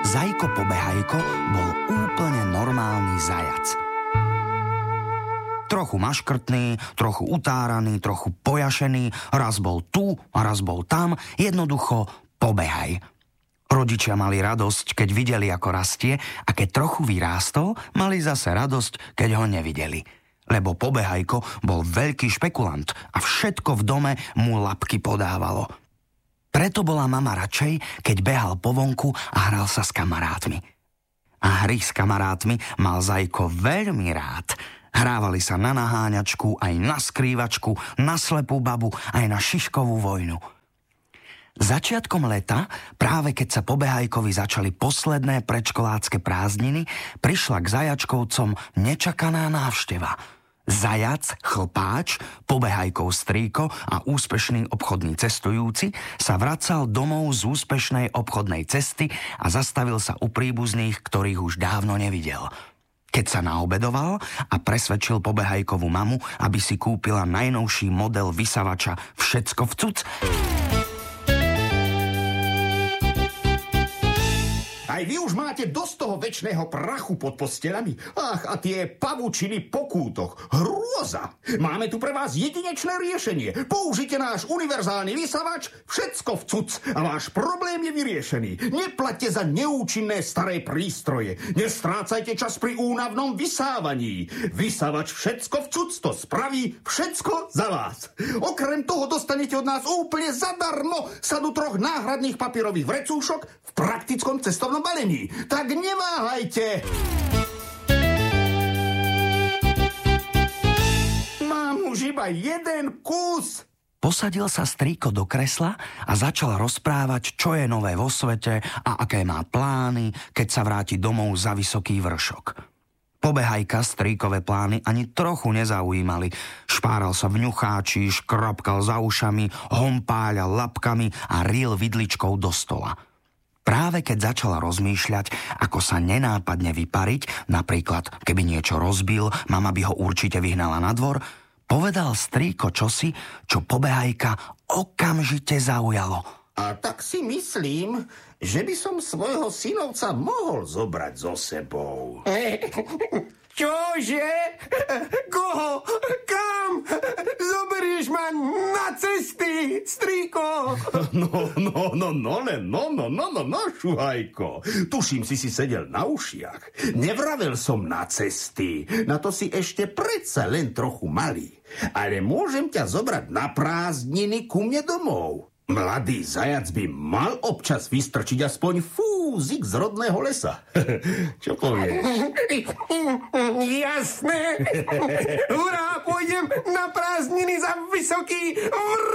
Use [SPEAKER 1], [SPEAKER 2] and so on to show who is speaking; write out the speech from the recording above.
[SPEAKER 1] Zajko Pobehajko bol úplne normálny zajac. Trochu maškrtný, trochu utáraný, trochu pojašený, raz bol tu a raz bol tam, jednoducho Pobehaj. Rodičia mali radosť, keď videli, ako rastie, a keď trochu vyrástol, mali zase radosť, keď ho nevideli. Lebo Pobehajko bol veľký špekulant a všetko v dome mu labky podávalo. Preto bola mama radšej, keď behal po vonku a hral sa s kamarátmi. A hry s kamarátmi mal Zajko veľmi rád. Hrávali sa na naháňačku, aj na skrývačku, na slepú babu, aj na šiškovú vojnu. Začiatkom leta, práve keď sa Pobehajkovi začali posledné predškolácke prázdniny, prišla k zajačkovcom nečakaná návšteva. Zajac, chlpáč, Pobehajkov strýko a úspešný obchodný cestujúci sa vracal domov z úspešnej obchodnej cesty a zastavil sa u príbuzných, ktorých už dávno nevidel. Keď sa naobedoval a presvedčil Pobehajkovú mamu, aby si kúpila najnovší model vysavača Všetko v cuc,
[SPEAKER 2] aj vy už máte dosť toho večného prachu pod posteľami. Ach, a tie pavučiny po kútoch. Hrôza! Máme tu pre vás jedinečné riešenie. Použite náš univerzálny vysavač Všetko v cuc a váš problém je vyriešený. Neplaťte za neúčinné staré prístroje. Nestrácajte čas pri únavnom vysávaní. Vysavač Všetko v cuc to spraví všetko za vás. Okrem toho dostanete od nás úplne zadarmo sadu 3 náhradných papierových vrecúšok v praktickom cestovnom balení. Tak neváhajte! Mám už iba jeden kus.
[SPEAKER 1] Posadil sa strýko do kresla a začal rozprávať, čo je nové vo svete a aké má plány, keď sa vráti domov za vysoký vršok. Pobehajka strýkové plány ani trochu nezaujímali. Špáral sa v ňucháči, škrapkal za ušami, hompáľal labkami a ril vidličkou do stola. Práve keď začal rozmýšľať, ako sa nenápadne vypariť, napríklad keby niečo rozbil, mama by ho určite vyhnala na dvor, povedal strýko čosi, čo Pobehajka okamžite zaujalo.
[SPEAKER 2] A tak si myslím, že by som svojho synovca mohol zobrať so sebou.
[SPEAKER 3] Čože? Koho? Kam? Zoberieš ma na cesty, strýko?
[SPEAKER 2] No, šuhajko. Tuším, si sedel na ušiach. Nevravel som na cesty. Na to si ešte predsa len trochu malý. Ale môžem ťa zobrať na prázdniny ku mne domov. Mladý zajac by mal občas vystrčiť aspoň fúzik z rodného lesa. Čo povieš?
[SPEAKER 3] Jasné. Hurá, pôjdem na prázdniny za vysoký